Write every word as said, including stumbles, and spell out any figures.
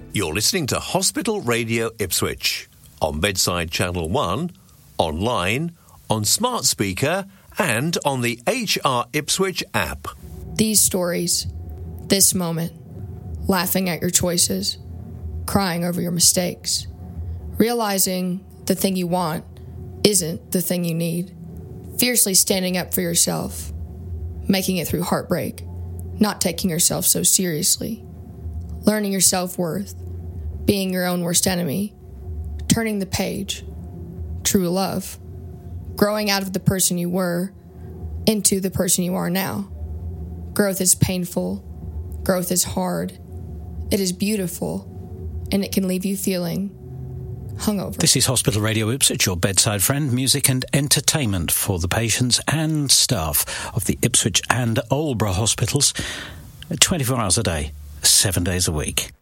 You're listening to Hospital Radio Ipswich on Bedside Channel one, online, on smart speaker and on the H R Ipswich app. These stories, this moment, laughing at your choices, crying over your mistakes, realizing the thing you want isn't the thing you need, fiercely standing up for yourself, making it through heartbreak, not taking yourself so seriously, learning your self-worth, being your own worst enemy, turning the page, true love, growing out of the person you were into the person you are now. Growth is painful. Growth is hard. It is beautiful, and it can leave you feeling hungover. This is Hospital Radio Ipswich, your bedside friend, music and entertainment for the patients and staff of the Ipswich and Aldeburgh hospitals, twenty-four hours a day, seven days a week.